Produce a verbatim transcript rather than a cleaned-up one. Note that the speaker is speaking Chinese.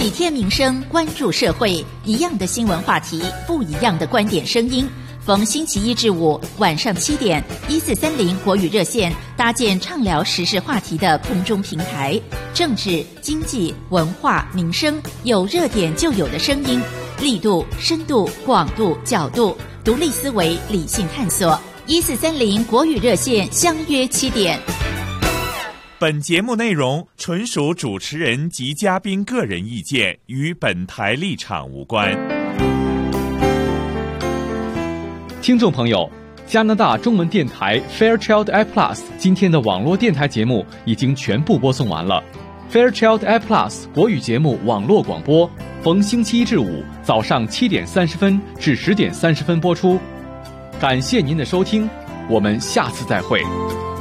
体贴民生，关注社会，一样的新闻话题，不一样的观点声音。逢星期一至五晚上七点，一四三零国语热线搭建畅聊时事话题的空中平台，政治、经济、文化、民生，有热点就有的声音，力度、深度、广度、角度，独立思维，理性探索。一四三零国语热线相约七点。 本节目内容纯属主持人及嘉宾个人意见，与本台立场无关。 听众朋友，加拿大中文电台 Fairchild I Plus 今天的网络电台节目已经全部播送完了。Fairchild I Plus 国语节目网络广播，逢星期一至五早上七点三十分至十点三十分播出。感谢您的收听，我们下次再会。